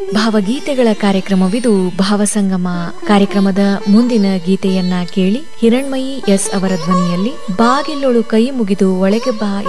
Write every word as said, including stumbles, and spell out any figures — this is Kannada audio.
ಭಾವಗೀತೆಗಳ ಕಾರ್ಯಕ್ರಮವಿದು ಭಾವಸಂಗಮ. ಕಾರ್ಯಕ್ರಮದ ಮುಂದಿನ ಗೀತೆಯನ್ನ ಕೇಳಿ. ಹಿರಣ್ಮಯಿ ಎಸ್ ಅವರ ಧ್ವನಿಯಲ್ಲಿ ಬಾಗಿಲೊಳು ಕೈ ಮುಗಿದು ಒಳಗೆ ಬಾ